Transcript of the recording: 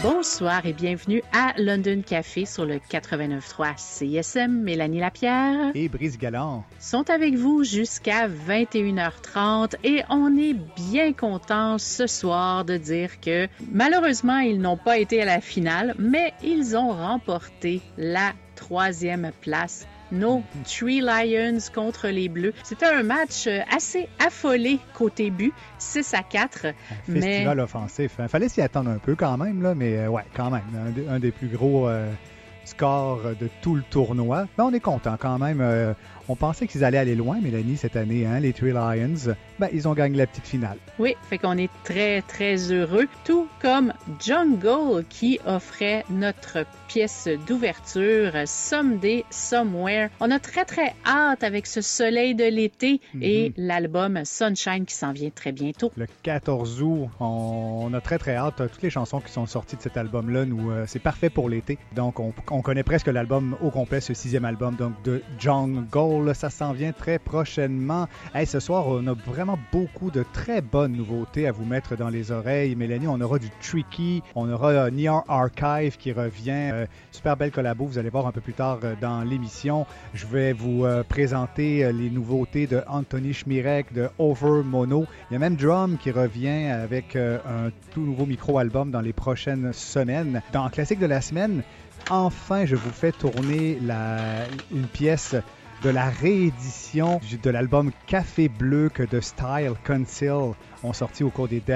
Bonsoir et bienvenue à London Café sur le 89.3 CISM. Mélanie Lapierre et Brice Galland sont avec vous jusqu'à 21h30 et on est bien contents ce soir de dire que malheureusement ils n'ont pas été à la finale, mais ils ont remporté la 3e place. Nos Three Lions contre les Bleus. C'était un match assez affolé côté but, 6-4. Un festival offensif. Il fallait s'y attendre un peu quand même, là, mais ouais, quand même. Un des plus gros scores de tout le tournoi. Mais on est content quand même. On pensait qu'ils allaient aller loin, Mélanie, cette année, hein, les Three Lions. Ils ont gagné la petite finale. Oui, fait qu'on est très, très heureux. Tout comme Jungle qui offrait notre pièce d'ouverture, Someday, Somewhere. On a très, très hâte avec ce soleil de l'été et l'album Sunshine qui s'en vient très bientôt. Le 14 août, on a très, très hâte. Toutes les chansons qui sont sorties de cet album-là, c'est parfait pour l'été. Donc, on connaît presque l'album au complet, ce 6e album donc de Jungle. Ça s'en vient très prochainement. Hey, ce soir, on a vraiment beaucoup de très bonnes nouveautés à vous mettre dans les oreilles. Mélanie, on aura du Tricky, on aura Neon Archive qui revient. Super belle collabo, vous allez voir un peu plus tard dans l'émission. Je vais vous présenter les nouveautés de Anthony Schmirek, de Over Mono. Il y a même Drum qui revient avec un tout nouveau micro-album dans les prochaines semaines. Dans Classique de la semaine, enfin, je vous fais tourner une pièce de la réédition de l'album Café Bleu que The Style Council ont sorti au cours des